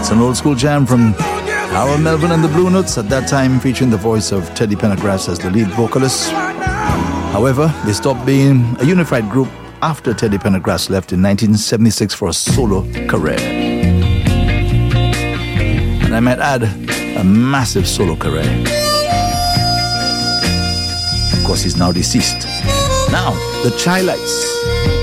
That's an old school jam from Harold Melvin and the Blue Notes, at that time featuring the voice of Teddy Pendergrass as the lead vocalist. However, they stopped being a unified group after Teddy Pendergrass left in 1976 for a solo career. And I might add, a massive solo career. Of course, he's now deceased. Now, the Chi-Lites.